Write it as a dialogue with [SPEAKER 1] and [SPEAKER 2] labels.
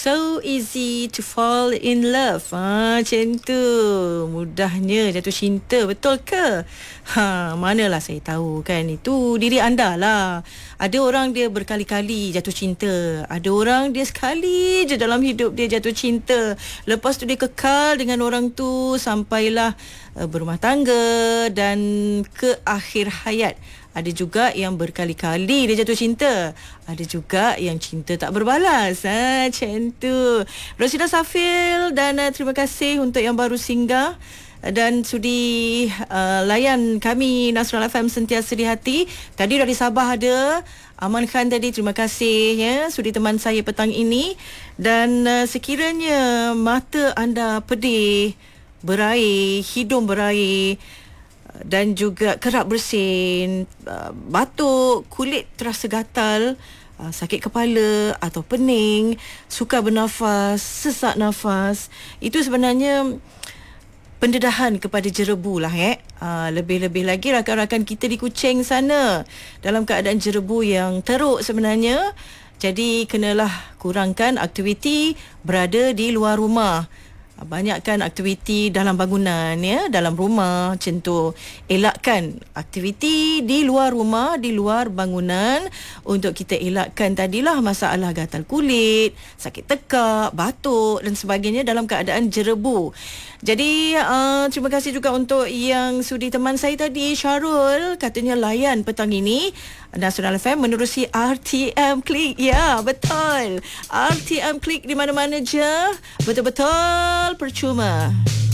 [SPEAKER 1] So easy to fall in love. Macam tu. Mudahnya jatuh cinta. Betul ke? Manalah saya tahu kan. Itu diri anda lah. Ada orang dia berkali-kali jatuh cinta. Ada orang dia sekali je dalam hidup dia jatuh cinta. Lepas tu dia kekal dengan orang tu sampailah berumah tangga dan ke akhir hayat. Ada juga yang berkali-kali dia jatuh cinta. Ada juga yang cinta tak berbalas. Macam tu. Rosida Safil dan terima kasih untuk yang baru singgah dan sudi layan kami Nasional FM Sentiasa di Hati. Tadi dari Sabah ada Aman Khan tadi, terima kasih ya sudi teman saya petang ini. Dan sekiranya mata anda pedih, berair, hidung berair dan juga kerap bersin, batuk, kulit terasa gatal, sakit kepala atau pening, sukar bernafas, sesak nafas, itu sebenarnya pendedahan kepada jerebu lah lebih-lebih lagi rakan-rakan kita di Kuching sana dalam keadaan jerebu yang teruk sebenarnya. Jadi kenalah kurangkan aktiviti berada di luar rumah. Banyakkan aktiviti dalam bangunan ya, dalam rumah macam tu. Elakkan aktiviti di luar rumah, di luar bangunan untuk kita elakkan tadilah masalah gatal kulit, sakit tekak, batuk dan sebagainya dalam keadaan jerebu. Jadi terima kasih juga untuk yang sudi teman saya tadi, Syarul, katanya layan petang ini Nasional FM menerusi RTM Klik. Ya, betul. RTM Klik di mana-mana je. Betul-betul percuma.